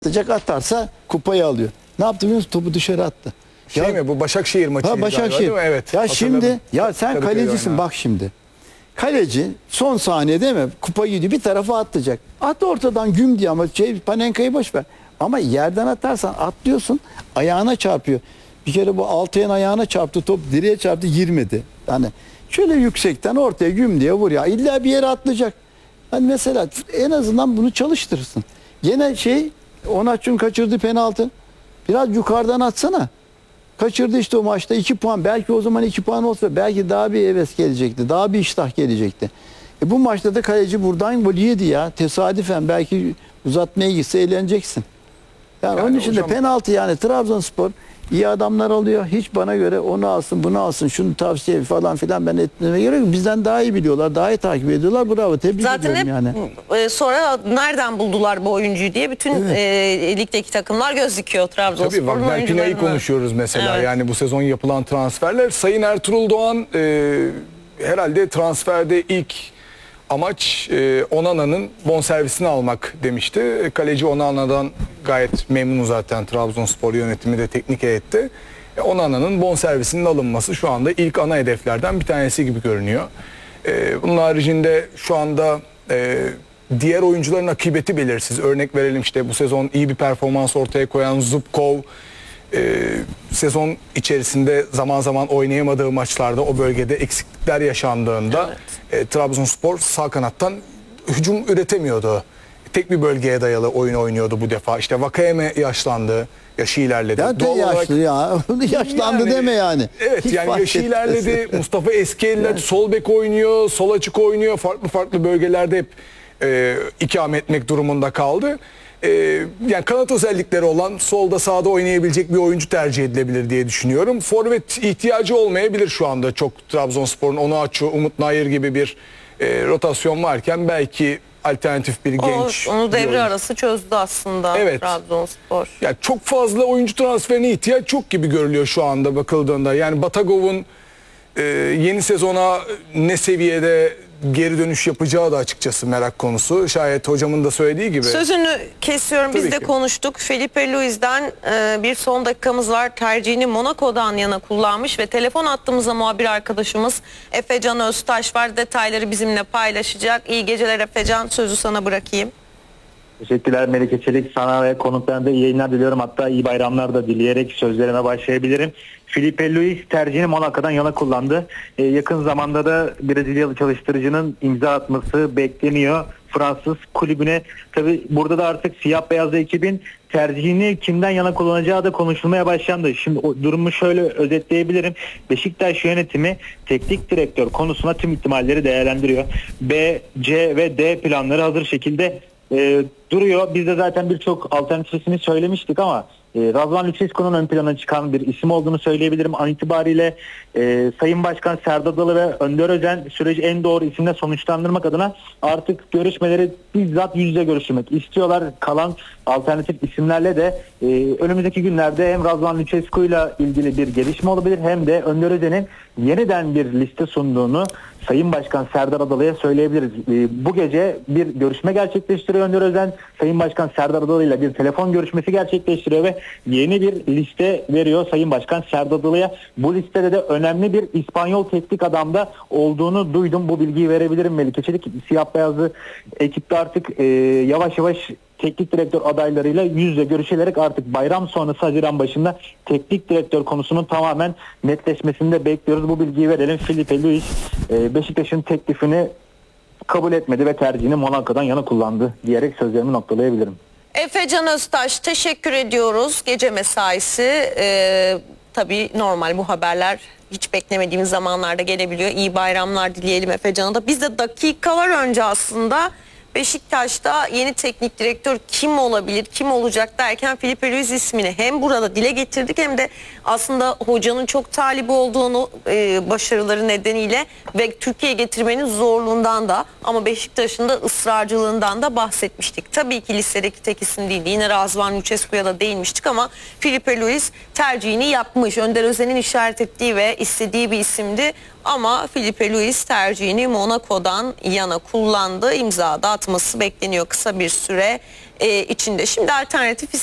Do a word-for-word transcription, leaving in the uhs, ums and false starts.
atacak, atarsa kupayı alıyor. Ne yaptı biliyor musun? Topu dışarı attı. Şey ya, mi bu Başakşehir maçı? Ha Başakşehir. Evet. Ya şimdi ya sen Kadıköy kalecisin oynağı. bak şimdi. Kaleci son saniye değil mi? Kupayı gidiyor bir tarafa atacak. At ortadan güm diye ama şey, Panenka'yı boş ver. Ama yerden atarsan atlıyorsun, ayağına çarpıyor. Bir kere bu Altay'ın ayağına çarptı, top direğe çarptı, girmedi. Yani şöyle yüksekten ortaya güm diye vur ya. İlla bir yere atlayacak. Hani mesela en azından bunu çalıştırırsın. Gene şey Onaç'ın kaçırdığı penaltı. Biraz yukarıdan atsana. Kaçırdı işte o maçta iki puan. Belki o zaman iki puan olsa belki daha bir heves gelecekti. Daha bir iştah gelecekti. E bu maçta da kaleci buradan gol yedi ya. Tesadüfen belki uzatmaya gitse eğleneceksin. Yani, yani onun için hocam... de penaltı yani Trabzonspor iyi adamlar alıyor. Hiç bana göre onu alsın, bunu alsın, şunu tavsiye falan filan ben etmeme gerek yok. Bizden daha iyi biliyorlar, daha iyi takip ediyorlar. Bravo, tebrik Zaten ediyorum hep, yani. E, sonra nereden buldular bu oyuncuyu diye bütün evet. e, ligdeki takımlar göz dikiyor Trabzonspor'un oyuncularına. Tabii Wagner Pina'yı konuşuyoruz mesela. Evet. Yani bu sezon yapılan transferler. Sayın Ertuğrul Doğan e, herhalde transferde ilk amaç e, Onana'nın bonservisini almak demişti. E, kaleci Onana'dan gayet memnun zaten Trabzonspor yönetimi de teknik heyette. E, Onana'nın bonservisinin alınması şu anda ilk ana hedeflerden bir tanesi gibi görünüyor. E, bunun haricinde şu anda e, diğer oyuncuların akıbeti belirsiz. Örnek verelim işte bu sezon iyi bir performans ortaya koyan Zubkov, e, sezon içerisinde zaman zaman oynayamadığı maçlarda o bölgede eksiklikler yaşandığında evet. e, Trabzonspor sağ kanattan hücum üretemiyordu. Tek bir bölgeye dayalı oyun oynuyordu bu defa. İşte Vakayeme yaşlandı. Yaşı ilerledi. Ya Doğal yaşlı olarak, ya. Yaşlandı yani, deme yani. Evet Hiç yani yaşı ilerledi. Mustafa Eskieller yani. Sol bek oynuyor, sol açık oynuyor. Farklı farklı bölgelerde hep e, ikame etmek durumunda kaldı. E, yani kanat özellikleri olan solda sağda oynayabilecek bir oyuncu tercih edilebilir diye düşünüyorum. Forvet ihtiyacı olmayabilir şu anda çok Trabzonspor'un. Onuachu, Umut Nayır gibi bir e, rotasyon varken belki alternatif bir genç. O, onu devre arası çözdü aslında evet. Trabzonspor. Yani çok fazla oyuncu transferine ihtiyaç yok gibi görülüyor şu anda bakıldığında. Yani Batagov'un e, yeni sezona ne seviyede geri dönüş yapacağı da açıkçası merak konusu. Şayet hocamın da söylediği gibi. Sözünü kesiyorum. Tabii Biz de ki. konuştuk. Felipe Luis'den e, bir son dakikamız var. Tercihini Monaco'dan yana kullanmış ve telefon attığımızda muhabir arkadaşımız Efecan Öztaş var. Detayları bizimle paylaşacak. İyi geceler Efecan. Sözü sana bırakayım. Teşekkürler Melike Çelik. Sana ve konuklarına da iyi yayınlar diliyorum. Hatta iyi bayramlar da dileyerek sözlerime başlayabilirim. Felipe Luis tercihini Monaco'dan yana kullandı. Ee, yakın zamanda da Brezilyalı çalıştırıcının imza atması bekleniyor. Fransız kulübüne. Tabi burada da artık siyah beyazlı ekibin tercihini kimden yana kullanacağı da konuşulmaya başlandı. Şimdi o durumu şöyle özetleyebilirim. Beşiktaş yönetimi teknik direktör konusuna tüm ihtimalleri değerlendiriyor. B, C ve D planları hazır şekilde e, duruyor. Biz de zaten birçok alternatifini söylemiştik ama e, Razvan Lucescu'nun ön plana çıkan bir isim olduğunu söyleyebilirim. An itibariyle e, Sayın Başkan Serdar Adalı ve Önder Özen süreci en doğru isimle sonuçlandırmak adına artık görüşmeleri bizzat yüz yüze görüşmek istiyorlar. Kalan alternatif isimlerle de e, önümüzdeki günlerde hem Razvan Lucescu ile ilgili bir gelişme olabilir hem de Önder Özen'in yeniden bir liste sunduğunu Sayın Başkan Serdar Adalı'ya söyleyebiliriz. E, bu gece bir görüşme gerçekleştiriyor Önder Özen. Sayın Başkan Serdar Adalı ile bir telefon görüşmesi gerçekleştiriyor ve yeni bir liste veriyor Sayın Başkan Serdar Adalı'ya. Bu listede de önemli bir İspanyol teknik adamda olduğunu duydum. Bu bilgiyi verebilirim Melike Çelik. Siyah beyazlı ekipte artık e, yavaş yavaş teknik direktör adaylarıyla yüz yüze görüşülerek artık bayram sonrası Haziran başında teknik direktör konusunun tamamen netleşmesini de bekliyoruz. Bu bilgiyi verelim. Felipe Luis e, Beşiktaş'ın teklifini kabul etmedi ve tercihini Monaco'dan yana kullandı diyerek sözlerimi noktalayabilirim. Efecan Öztaş teşekkür ediyoruz. Gece mesaisi e, tabii normal bu haberler hiç beklemediğimiz zamanlarda gelebiliyor. İyi bayramlar dileyelim Efecan'a da. Biz de dakikalar önce aslında Beşiktaş'ta yeni teknik direktör kim olabilir, kim olacak derken Felipe Luis ismini hem burada dile getirdik hem de aslında hocanın çok talibi olduğunu e, başarıları nedeniyle ve Türkiye'ye getirmenin zorluğundan da ama Beşiktaş'ın da ısrarcılığından da bahsetmiştik. Tabii ki listedeki tek isim değildi. Yine Razvan Lucescu'ya da değinmiştik ama Felipe Luis tercihini yapmış. Önder Özen'in işaret ettiği ve istediği bir isimdi. Ama Filipe Luis tercihini Monaco'dan yana kullandı. İmza da atması bekleniyor kısa bir süre e, içinde. Şimdi alternatif